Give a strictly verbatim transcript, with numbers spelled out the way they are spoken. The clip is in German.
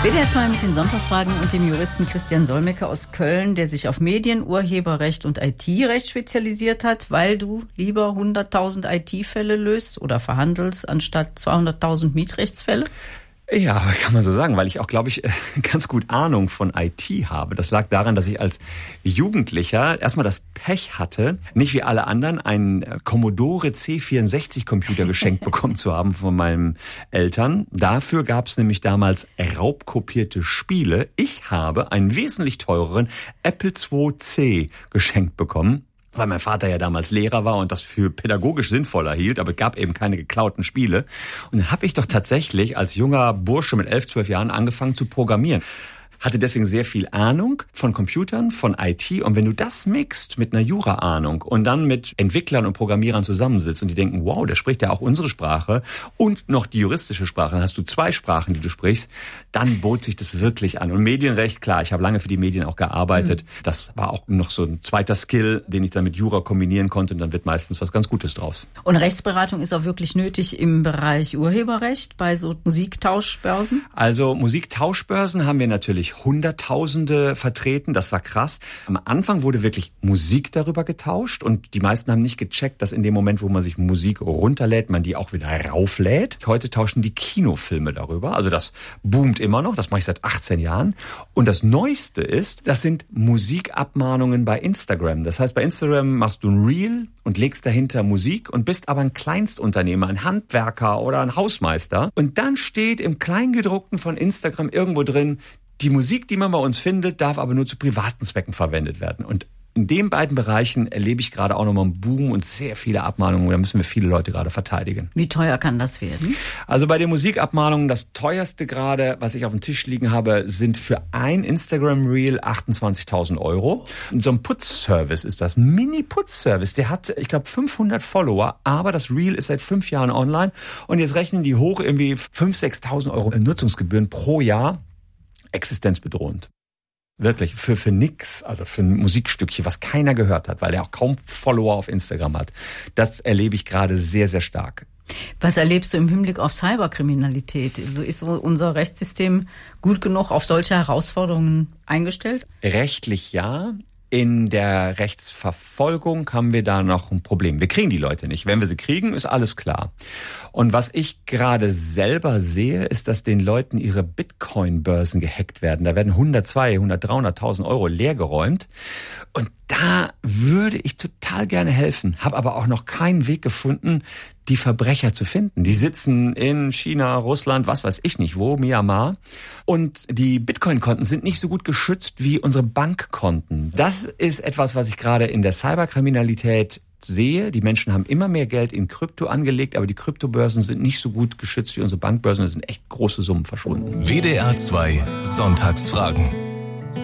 W D R zwei mit den Sonntagsfragen und dem Juristen Christian Solmecke aus Köln, der sich auf Medien, Urheberrecht und I T-Recht spezialisiert hat, weil du lieber hunderttausend I T-Fälle löst oder verhandelst, anstatt zweihunderttausend Mietrechtsfälle? Ja, kann man so sagen, weil ich auch, glaube ich, ganz gut Ahnung von I T habe. Das lag daran, dass ich als Jugendlicher erstmal das Pech hatte, nicht wie alle anderen einen Commodore C vierundsechzig Computer geschenkt bekommen zu haben von meinen Eltern. Dafür gab es nämlich damals raubkopierte Spiele. Ich habe einen wesentlich teureren Apple zwei C geschenkt bekommen, weil mein Vater ja damals Lehrer war und das für pädagogisch sinnvoller hielt, aber es gab eben keine geklauten Spiele. Und dann habe ich doch tatsächlich als junger Bursche mit elf, zwölf Jahren angefangen zu programmieren. Hatte deswegen sehr viel Ahnung von Computern, von I T. Und wenn du das mixt mit einer Jura-Ahnung und dann mit Entwicklern und Programmierern zusammensitzt und die denken, wow, der spricht ja auch unsere Sprache und noch die juristische Sprache, dann hast du zwei Sprachen, die du sprichst, dann bot sich das wirklich an. Und Medienrecht, klar, ich habe lange für die Medien auch gearbeitet. Mhm. Das war auch noch so ein zweiter Skill, den ich dann mit Jura kombinieren konnte und dann wird meistens was ganz Gutes draus. Und Rechtsberatung ist auch wirklich nötig im Bereich Urheberrecht bei so Musiktauschbörsen? Also Musiktauschbörsen haben wir natürlich Hunderttausende vertreten, das war krass. Am Anfang wurde wirklich Musik darüber getauscht und die meisten haben nicht gecheckt, dass in dem Moment, wo man sich Musik runterlädt, man die auch wieder rauflädt. Heute tauschen die Kinofilme darüber, also das boomt immer noch, das mache ich seit achtzehn Jahren. Und das Neueste ist, das sind Musikabmahnungen bei Instagram. Das heißt, bei Instagram machst du ein Reel und legst dahinter Musik und bist aber ein Kleinstunternehmer, ein Handwerker oder ein Hausmeister. Und dann steht im Kleingedruckten von Instagram irgendwo drin, die Musik, die man bei uns findet, darf aber nur zu privaten Zwecken verwendet werden. Und in den beiden Bereichen erlebe ich gerade auch nochmal einen Boom und sehr viele Abmahnungen. Da müssen wir viele Leute gerade verteidigen. Wie teuer kann das werden? Also bei den Musikabmahnungen, das teuerste gerade, was ich auf dem Tisch liegen habe, sind für ein Instagram-Reel achtundzwanzigtausend Euro. Und so ein Putzservice ist das, ein Mini-Putzservice. Der hat, ich glaube, fünfhundert Follower, aber das Reel ist seit fünf Jahren online. Und jetzt rechnen die hoch irgendwie fünftausend, sechstausend Euro Nutzungsgebühren pro Jahr. Existenzbedrohend. Wirklich, für, für nix, also für ein Musikstückchen, was keiner gehört hat, weil er auch kaum Follower auf Instagram hat. Das erlebe ich gerade sehr, sehr stark. Was erlebst du im Hinblick auf Cyberkriminalität? Also ist so unser Rechtssystem gut genug auf solche Herausforderungen eingestellt? Rechtlich ja. In der Rechtsverfolgung haben wir da noch ein Problem. Wir kriegen die Leute nicht. Wenn wir sie kriegen, ist alles klar. Und was ich gerade selber sehe, ist, dass den Leuten ihre Bitcoin-Börsen gehackt werden. Da werden hundert, zweihundert, hundert, dreihunderttausend Euro leergeräumt. Und da würde ich total gerne helfen, habe aber auch noch keinen Weg gefunden, die Verbrecher zu finden. Die sitzen in China, Russland, was weiß ich nicht wo, Myanmar. Und die Bitcoin-Konten sind nicht so gut geschützt wie unsere Bankkonten. Das ist etwas, was ich gerade in der Cyberkriminalität sehe. Die Menschen haben immer mehr Geld in Krypto angelegt, aber die Kryptobörsen sind nicht so gut geschützt wie unsere Bankbörsen. Es sind echt große Summen verschwunden. W D R zwei Sonntagsfragen.